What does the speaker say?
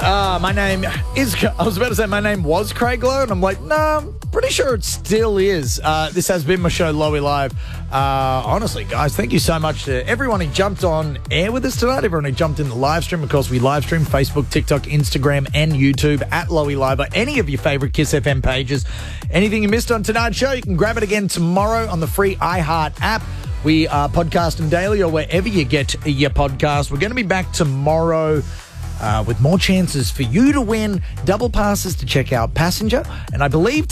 My name is, I was about to say my name was Craig Lowe, and I'm like, no, I'm pretty sure it still is. This has been my show, Lowy Live. Honestly, guys, thank you so much to everyone who jumped on air with us tonight, everyone who jumped in the live stream. Of course, we live stream Facebook, TikTok, Instagram, and YouTube at Lowy Live, or any of your favourite Kiss FM pages. Anything you missed on tonight's show, you can grab it again tomorrow on the free iHeart app. We are podcasting daily or wherever you get your podcast. We're going to be back tomorrow with more chances for you to win double passes to check out Passenger. And I believe